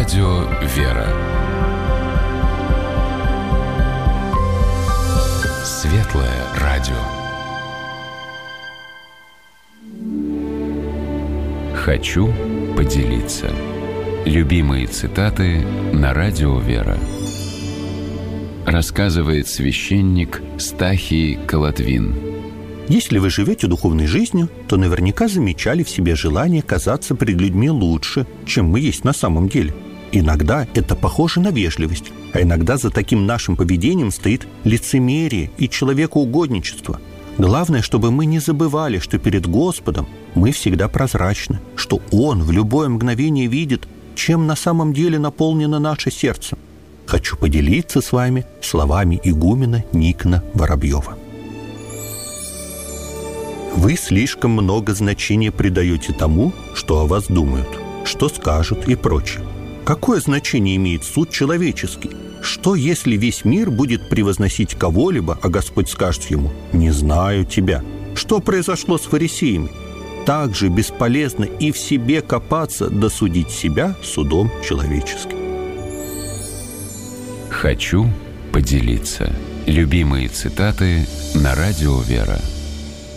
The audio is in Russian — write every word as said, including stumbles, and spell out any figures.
Радио «Вера». Светлое радио. Хочу поделиться. Любимые цитаты на Радио «Вера». Рассказывает священник Стахий Колотвин. Если вы живете духовной жизнью, то наверняка замечали в себе желание казаться перед людьми лучше, чем мы есть на самом деле. Иногда это похоже на вежливость, а иногда за таким нашим поведением стоит лицемерие и человекоугодничество. Главное, чтобы мы не забывали, что перед Господом мы всегда прозрачны, что Он в любое мгновение видит, чем на самом деле наполнено наше сердце. Хочу поделиться с вами словами игумена Никона Воробьева. Вы слишком много значения придаете тому, что о вас думают, что скажут и прочее. Какое значение имеет суд человеческий? Что, если весь мир будет превозносить кого-либо, а Господь скажет ему: «Не знаю тебя»? Что произошло с фарисеями? Так же бесполезно и в себе копаться, да судить себя судом человеческим. Хочу поделиться. Любимые цитаты на Радио «Вера».